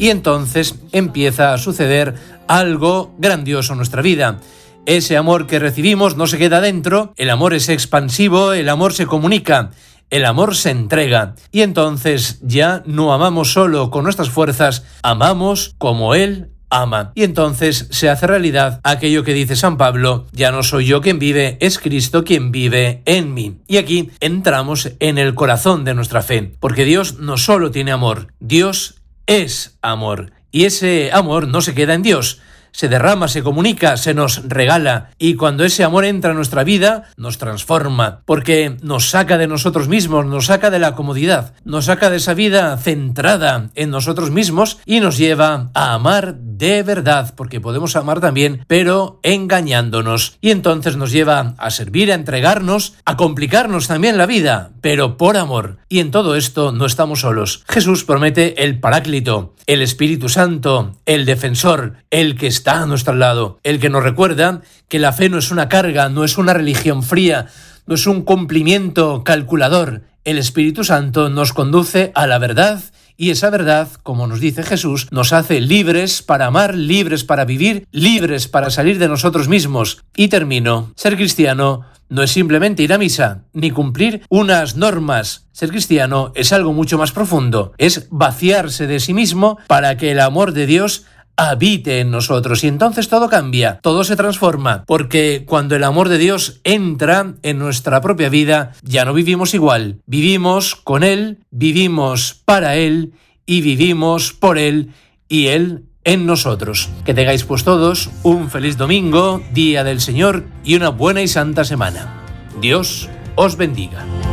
y entonces empieza a suceder algo grandioso en nuestra vida. Ese amor que recibimos no se queda dentro, el amor es expansivo, el amor se comunica, el amor se entrega, y entonces ya no amamos solo con nuestras fuerzas, amamos como Él ama. Y entonces se hace realidad aquello que dice San Pablo: ya no soy yo quien vive, es Cristo quien vive en mí. Y aquí entramos en el corazón de nuestra fe, porque Dios no solo tiene amor, Dios es amor, y ese amor no se queda en Dios, se derrama, se comunica, se nos regala, y cuando ese amor entra en nuestra vida, nos transforma, porque nos saca de nosotros mismos, nos saca de la comodidad, nos saca de esa vida centrada en nosotros mismos y nos lleva a amar de verdad, porque podemos amar también, pero engañándonos, y entonces nos lleva a servir, a entregarnos, a complicarnos también la vida, pero por amor. Y en todo esto no estamos solos. Jesús promete el Paráclito, el Espíritu Santo, el Defensor, el que está a nuestro lado, el que nos recuerda que la fe no es una carga, no es una religión fría, no es un cumplimiento calculador. El Espíritu Santo nos conduce a la verdad, y esa verdad, como nos dice Jesús, nos hace libres para amar, libres para vivir, libres para salir de nosotros mismos. Y termino. Ser cristiano no es simplemente ir a misa, ni cumplir unas normas. Ser cristiano es algo mucho más profundo. Es vaciarse de sí mismo para que el amor de Dios habite en nosotros, y entonces todo cambia, todo se transforma, porque cuando el amor de Dios entra en nuestra propia vida, ya no vivimos igual, vivimos con Él, vivimos para Él y vivimos por Él y Él en nosotros. Que tengáis pues todos un feliz domingo, día del Señor, y una buena y santa semana. Dios os bendiga.